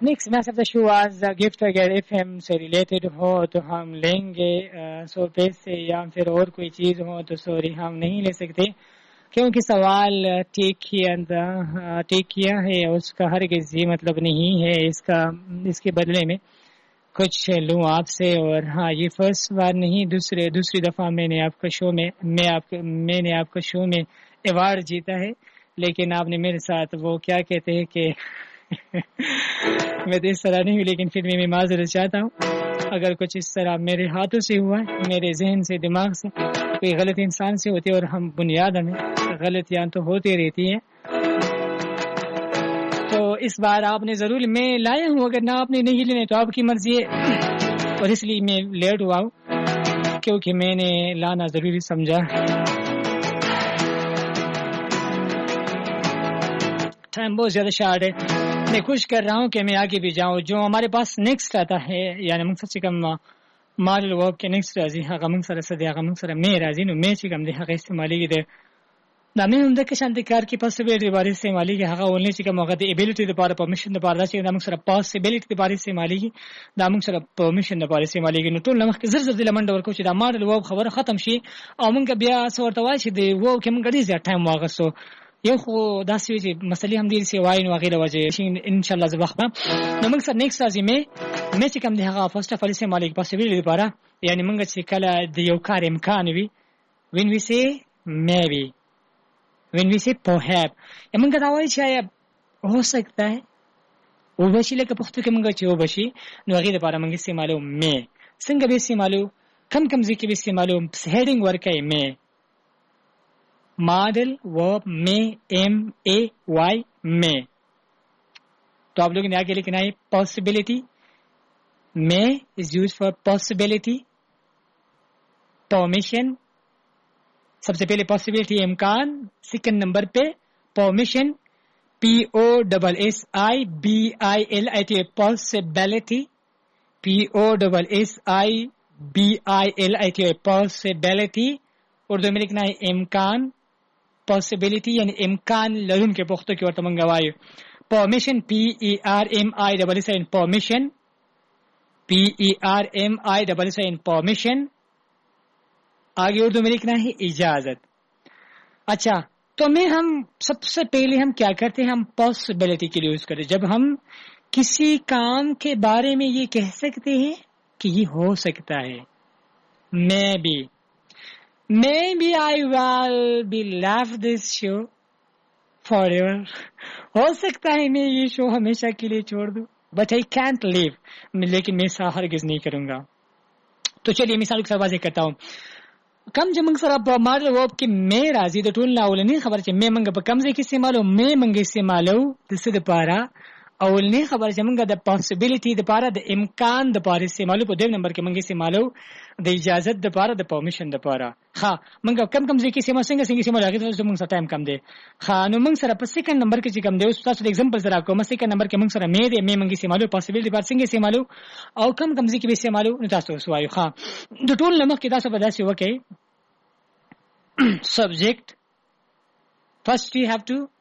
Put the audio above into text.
Next message of the شو آج gift اگر F M سے ریلیٹڈ ہو تو ہم لیں گے، 100 پیسے یا پھر اور کوئی چیز ہو تو سوری ہم نہیں لے سکتے، کیونکہ سوال ٹیک کیا ہے اس کا ہرگز یہ مطلب نہیں ہے اس کے بدلے میں کچھ لوں آپ سے. اور ہاں یہ فرسٹ بار نہیں، دوسری دفعہ میں نے آپ کا شو میں ایوارڈ جیتا ہے، لیکن آپ نے میرے ساتھ وہ کیا کہتے ہیں کہ میں تو اس طرح نہیں ہوں، لیکن پھر میں معذرت چاہتا ہوں اگر کچھ اس طرح میرے ہاتھوں سے ہوا ہے، میرے ذہن سے، دماغ سے، کوئی غلط انسان سے ہوتی ہے، اور ہم بنیاد میں غلطیاں تو ہوتی رہتی ہیں. تو اس بار آپ نے ضرور، میں لایا ہوں، اگر نہ آپ نے نہیں لینے تو آپ کی مرضی ہے، اور اس لیے میں لیٹ ہوا ہوں کیونکہ میں نے لانا ضروری سمجھا. ٹائم بہت زیادہ شارٹ ہے، میں کوشش کر رہا ہوں کہ میں آگے بھی جاؤں. جو ہمارے پاس نیکسٹ آتا ہے یعنی منگ سے کم مال الواب کے نیکسٹ راضی حقا منگ سر صدی حقا منگ سر میں راضی نو میں چکم دے حقا استعمالی کی دے نامی ہم دے کشان دے کار کی پاسبیلیٹی بارے سے مالی کی حقا ولنے چکم وقت دے ایبیلیٹی دے پارا پرمیشن دے پارا چکم دا منگ سر پاسبیلیٹی دے بارے سے مالی کی دا منگ سر پرمیشن دے بارے سے مالی کی نو طول نمخ کے زر دل منڈ ورکو چی دا مال الواب خبر ختم شي او منگ بیا سورتوائی چی دے وہ کہ منگ ریز ٹائم واغسو یو خو داسې چې مسلې هم ډېرې سې وایي نو هغې له وجې انشاءالله زه وخت به نو موږ سره نیکسټ راځي مې چې کوم دی هغه فرسټ اف ال استعمالېږي پاسبیلیټي دپاره یعنې موږ چې کله د یو کار امکان وي وین وي سې میبي وین وي سې پوهیب یا موږ دا وایي چې آیا هو سکتا ہے وبشي لکه پښتو کې موږ چې وبشي نو هغې دپاره موږ استعمالو مې څنګه به استعمالو کم ځای کې به استعمالو هیډینګ ورکوي مې ماڈل ورب میں ایم اے وائی میں تو آپ لوگوں نے آگے لکھنا ہے پاسبلٹی میں از یوز فار پاسبلٹی پرمیشن سب سے پہلے پاسبلٹی امکان سیکنڈ نمبر پہ permission POSSIBILITY possibility POSSIBILITY possibility Urdu میں لکھنا ہے امکان possibility یعنی امکان لرون کے پختو کی ورطا منگوائی permission PERMISSIN permission PERMISSIN permission آگے اردو میں لکھنا ہے اجازت. اچھا تو میں ہم سب سے پہلے ہم کیا کرتے ہیں ہم possibility کے لیے یوز کرتے جب ہم کسی کام کے بارے میں یہ کہہ سکتے ہیں کہ یہ ہو سکتا ہے Maybe I will be left this show forever. ہو سکتا ہے میں یہ شو ہمیشہ کے لیے چھوڑ دوں but I can't leave لیکن میں ایسا ہرگز نہیں کروں گا. تو چلیے مثال کے ساتھ واضح کرتا ہوں کم جب منگ سر اب ماڈل واب کی میں راضی دا ٹول ناولنی خبر چاہے میں منگا پا کم زی کسی مالو میں منگی سی مالو دس دا پارا اولنی خبر چاہے منگا دا پاسبیلیٹی دا پارا دا امکان دا پارا سی مالو پا دیو نمبر کے منگی سی مالو دا اجازت دا پارا دا پرمیشن دا پارا خواہ منگا کم زی کسی مالو سنگا سی مالو آگے تو منگ سر ٹائم کم دے خواہ نو منگ سر پا سیکنڈ نمبر کی چی کم دے اس تاسو دا ایگزامپل سر آکو ما سیکنڈ نمبر کے منگ سر میں دے میں منگی سی مالو پاسبیلیٹی پار سنگی سی مالو او کم زی کی بی سی مالو نو تاسو سوایو خواہ دا ٹول نمک کی تاسو بدا سی وکی subject first you have to